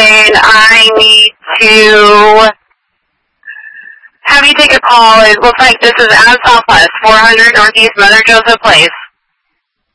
something. I need to have you take a call. It looks like this is at Southwest, 400 Northeast Mother Joseph Place.